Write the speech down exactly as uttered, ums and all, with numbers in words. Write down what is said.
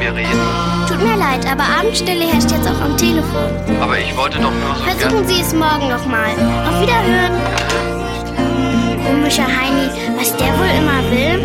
mir reden. Tut mir leid, aber Abendstille herrscht jetzt auch am Telefon. Aber ich wollte doch nur so Versuchen Sie es morgen nochmal. Auf Wiederhören. Komischer Heini, was der wohl immer will?